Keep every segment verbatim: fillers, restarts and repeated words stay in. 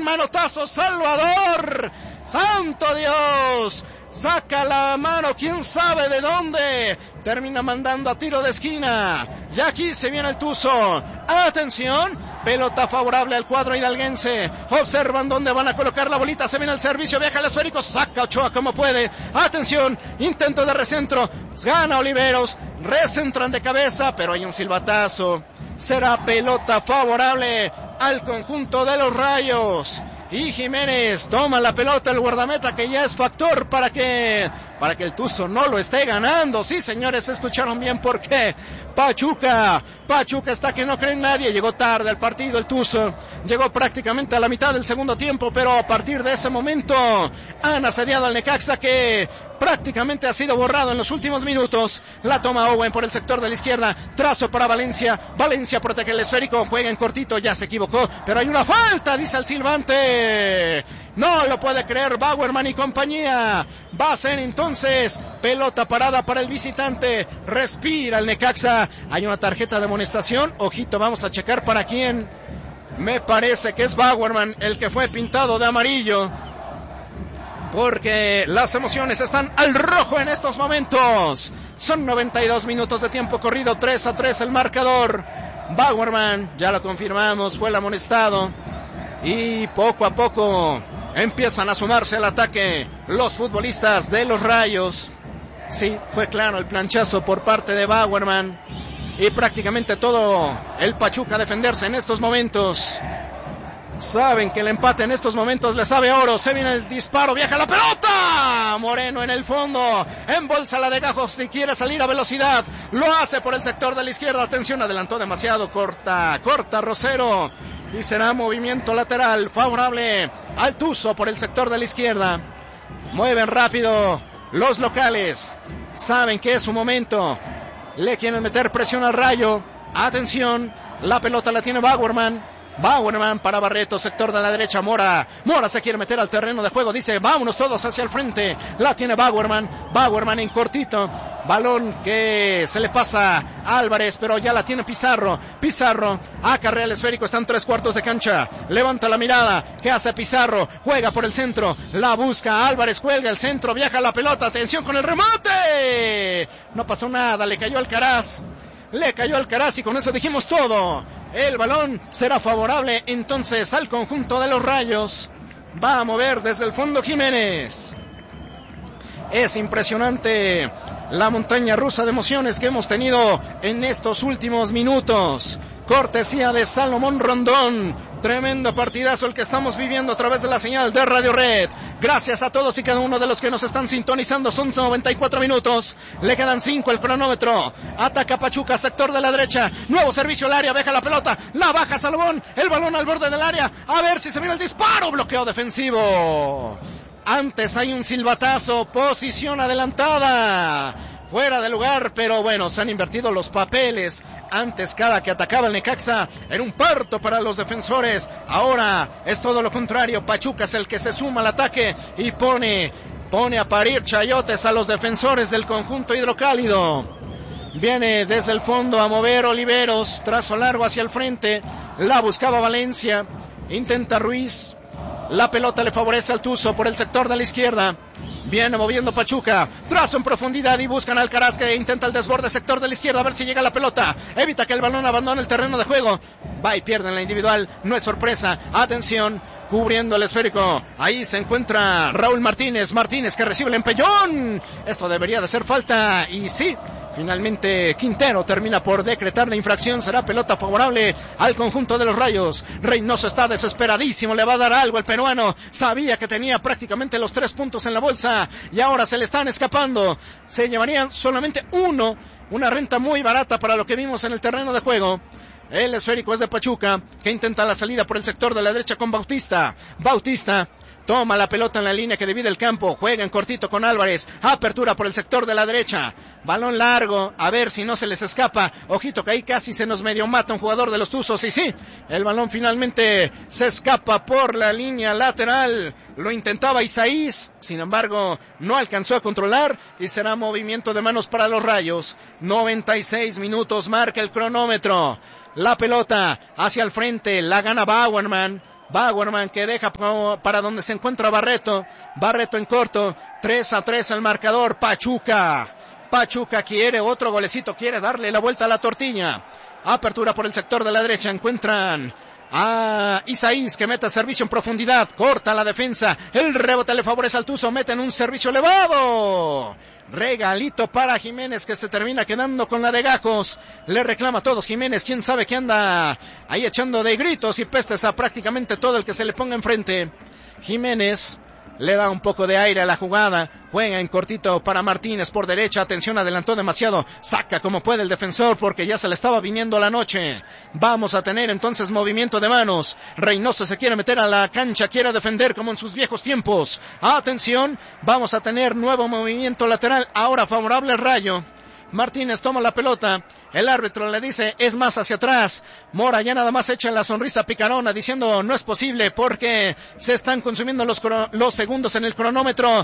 manotazo Salvador. ¡Santo Dios! Saca la mano, quién sabe de dónde. Termina mandando a tiro de esquina. Y aquí se viene el tuzo. Atención. Pelota favorable al cuadro hidalguense. Observan dónde van a colocar la bolita. Se viene el servicio. Viaja el esférico. Saca Ochoa como puede. Atención. Intento de recentro. Gana Oliveros. Recentran de cabeza. Pero hay un silbatazo. Será pelota favorable al conjunto de los Rayos. Y Jiménez toma la pelota, el guardameta, que ya es factor para que para que el Tuzo no lo esté ganando. Sí, señores, escucharon bien por qué. Pachuca, Pachuca está que no cree en nadie. Llegó tarde al partido el Tuzo. Llegó prácticamente a la mitad del segundo tiempo, pero a partir de ese momento han asediado al Necaxa, que prácticamente ha sido borrado en los últimos minutos. La toma Owen por el sector de la izquierda. Trazo para Valencia. Valencia protege el esférico. Juega en cortito. Ya se equivocó, pero hay una falta, dice el silbante. No lo puede creer Bauerman y compañía. Va a ser entonces pelota parada para el visitante. Respira el Necaxa. Hay una tarjeta de amonestación. Ojito, vamos a checar para quién. Me parece que es Bauerman el que fue pintado de amarillo, porque las emociones están al rojo en estos momentos. Son noventa y dos minutos de tiempo corrido, tres a tres el marcador. Bauerman, ya lo confirmamos, fue el amonestado. Y poco a poco empiezan a sumarse al ataque los futbolistas de los Rayos. Sí, fue claro el planchazo por parte de Bauerman. Y prácticamente todo el Pachuca a defenderse en estos momentos. Saben que el empate en estos momentos le sabe oro. Se viene el disparo, viaja la pelota. Moreno en el fondo, embolsa la de Gajos si quiere salir a velocidad. Lo hace por el sector de la izquierda. Atención, adelantó demasiado. Corta, corta Rosero. Y será movimiento lateral favorable al Tuzo por el sector de la izquierda. Mueven rápido los locales. Saben que es su momento. Le quieren meter presión al Rayo. Atención, la pelota la tiene Bauerman. Bauerman para Barreto, sector de la derecha. Mora, Mora se quiere meter al terreno de juego, dice vámonos todos hacia el frente. La tiene Bauerman, Bauerman en cortito. Balón que se le pasa a Álvarez, pero ya la tiene Pizarro. Pizarro acarrea el esférico, están tres cuartos de cancha. Levanta la mirada, ¿qué hace Pizarro? Juega por el centro, la busca Álvarez, cuelga el centro, viaja la pelota, atención con el remate. No pasó nada, le cayó Alcaraz. Le cayó Alcaraz y con eso dijimos todo. El balón será favorable entonces al conjunto de los Rayos. Va a mover desde el fondo Jiménez. Es impresionante la montaña rusa de emociones que hemos tenido en estos últimos minutos. Cortesía de Salomón Rondón. Tremendo partidazo el que estamos viviendo a través de la señal de Radio Red. Gracias a todos y cada uno de los que nos están sintonizando. Son noventa y cuatro minutos. Le quedan cinco el cronómetro. Ataca Pachuca, sector de la derecha. Nuevo servicio al área. Deja la pelota. La baja Salomón. El balón al borde del área. A ver si se viene el disparo. Bloqueo defensivo. Antes hay un silbatazo. Posición adelantada. Fuera de lugar, pero bueno, se han invertido los papeles. Antes cada que atacaba el Necaxa era un parto para los defensores. Ahora es todo lo contrario. Pachuca es el que se suma al ataque y pone, pone a parir chayotes a los defensores del conjunto hidrocálido. Viene desde el fondo a mover Oliveros. Trazo largo hacia el frente. La buscaba Valencia. Intenta Ruiz. La pelota le favorece al Tuzo por el sector de la izquierda. Viene moviendo Pachuca. Trazo en profundidad y buscan a Alcaraz, que intenta el desborde sector de la izquierda. A ver si llega la pelota. Evita que el balón abandone el terreno de juego. Va y pierde en la individual. No es sorpresa. Atención. Cubriendo el esférico. Ahí se encuentra Raúl Martínez. Martínez que recibe el empellón. Esto debería de ser falta. Y sí. Finalmente Quintero termina por decretar la infracción. Será pelota favorable al conjunto de los Rayos. Reynoso está desesperadísimo. Le va a dar algo el peruano. Sabía que tenía prácticamente los tres puntos en la bolsa y ahora se le están escapando. Se llevarían solamente uno. Una renta muy barata para lo que vimos en el terreno de juego. El esférico es de Pachuca, que intenta la salida por el sector de la derecha con Bautista. Bautista toma la pelota en la línea que divide el campo. Juega en cortito con Álvarez. Apertura por el sector de la derecha. Balón largo. A ver si no se les escapa. Ojito que ahí casi se nos medio mata un jugador de los Tuzos. Y sí, el balón finalmente se escapa por la línea lateral. Lo intentaba Isaías. Sin embargo, no alcanzó a controlar. Y será movimiento de manos para los Rayos. noventa y seis minutos marca el cronómetro. La pelota hacia el frente. La gana Bauerman. Bauerman que deja para donde se encuentra Barreto. Barreto en corto. tres a tres el marcador. Pachuca. Pachuca quiere otro golecito. Quiere darle la vuelta a la tortilla. Apertura por el sector de la derecha. Encuentran a Isaís que mete servicio en profundidad. Corta la defensa. El rebote le favorece al Tuzo. Mete en un servicio elevado. Regalito para Jiménez que se termina quedando con la de Gajos. Le reclama a todos Jiménez. Quién sabe qué anda ahí echando de gritos y pestes a prácticamente todo el que se le ponga enfrente. Jiménez le da un poco de aire a la jugada. Juega en cortito para Martínez por derecha. Atención, adelantó demasiado. Saca como puede el defensor porque ya se le estaba viniendo la noche. Vamos a tener entonces movimiento de manos. Reynoso se quiere meter a la cancha. Quiere defender como en sus viejos tiempos. Atención, vamos a tener nuevo movimiento lateral. Ahora favorable al Rayo. Martínez toma la pelota. El árbitro le dice, es más hacia atrás. Mora ya nada más echa la sonrisa picarona diciendo, no es posible porque se están consumiendo los, los segundos en el cronómetro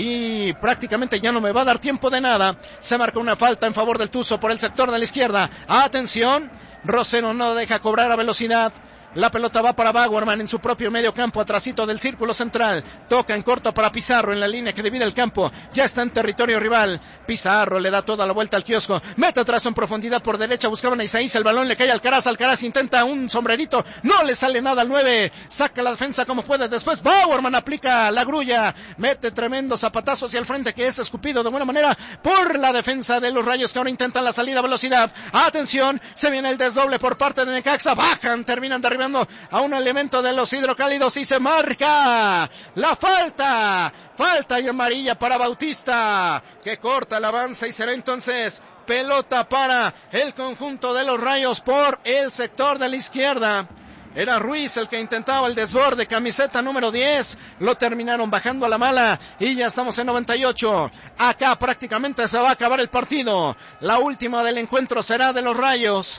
y prácticamente ya no me va a dar tiempo de nada. Se marca una falta en favor del Tuzo por el sector de la izquierda. Atención, Rosero no deja cobrar a velocidad. La pelota va para Bauerman en su propio medio campo, atrasito del círculo central. Toca en corto para Pizarro en la línea que divide el campo. Ya está en territorio rival. Pizarro le da toda la vuelta al kiosco. Mete atrás en profundidad por derecha. Buscaban a Isaías. El balón le cae al Alcaraz. Alcaraz intenta un sombrerito. No le sale nada al nueve. Saca la defensa como puede. Después Bauerman aplica la grulla. Mete tremendo zapatazo hacia el frente que es escupido de buena manera por la defensa de los Rayos que ahora intentan la salida a velocidad. Atención. Se viene el desdoble por parte de Necaxa. Bajan. Terminan derribando a un elemento de los hidrocálidos y se marca la falta, falta y amarilla para Bautista que corta el avance y será entonces pelota para el conjunto de los Rayos por el sector de la izquierda. Era Ruiz el que intentaba el desborde, camiseta número diez, lo terminaron bajando a la mala y ya estamos en noventa y ocho. Acá prácticamente se va a acabar el partido. La última del encuentro será de los Rayos,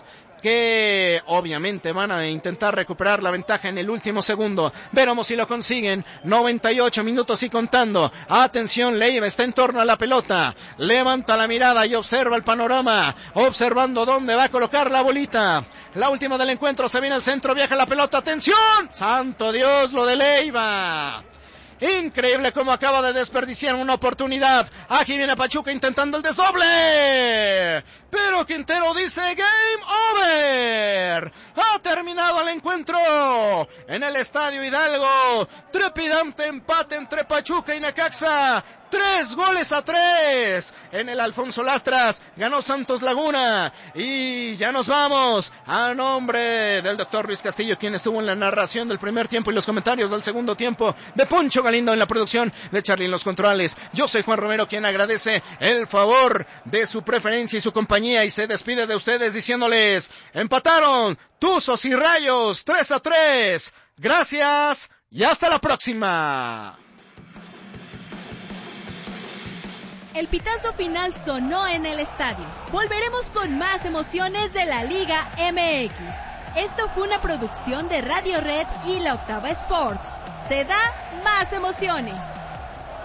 que obviamente van a intentar recuperar la ventaja en el último segundo. Veremos si lo consiguen. noventa y ocho minutos y contando. Atención, Leiva está en torno a la pelota. Levanta la mirada y observa el panorama. Observando dónde va a colocar la bolita. La última del encuentro, se viene al centro, viaja la pelota. ¡Atención! ¡Santo Dios, lo de Leiva! Increíble cómo acaba de desperdiciar una oportunidad. Aquí viene Pachuca intentando el desdoble. Pero Quintero dice game over. Ha terminado el encuentro en el Estadio Hidalgo. Trepidante empate entre Pachuca y Necaxa. Tres goles a tres. En el Alfonso Lastras ganó Santos Laguna. Y ya nos vamos. A nombre del doctor Luis Castillo, quien estuvo en la narración del primer tiempo y los comentarios del segundo tiempo, de Poncho Galindo en la producción, de Charly en los controles. Yo soy Juan Romero, quien agradece el favor de su preferencia y su compañía y se despide de ustedes diciéndoles, empataron Tuzos y Rayos tres a tres. Gracias y hasta la próxima. El pitazo final sonó en el estadio. Volveremos con más emociones de la Liga M X. Esto fue una producción de Radio Red y La Octava Sports. Te da más emociones.